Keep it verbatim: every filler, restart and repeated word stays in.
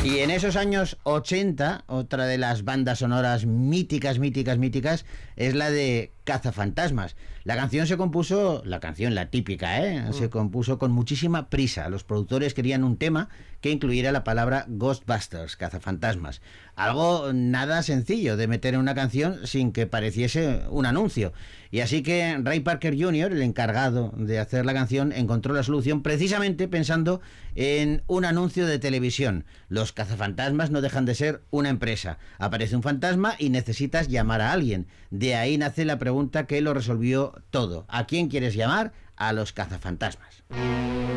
Y en esos años ochenta, otra de las bandas sonoras míticas, míticas, míticas, es la de Cazafantasmas. La canción se compuso, la canción, la típica, ¿eh? Mm. Se compuso con muchísima prisa. Los productores querían un tema que incluyera la palabra Ghostbusters, Cazafantasmas. Algo nada sencillo de meter en una canción sin que pareciese un anuncio. Y así que Ray Parker junior, el encargado de hacer la canción, encontró la solución precisamente pensando en un anuncio de televisión. Los cazafantasmas no dejan de ser una empresa. Aparece un fantasma y necesitas llamar a alguien. De ahí nace la pregunta que lo resolvió todo. ¿A quién quieres llamar? A los cazafantasmas.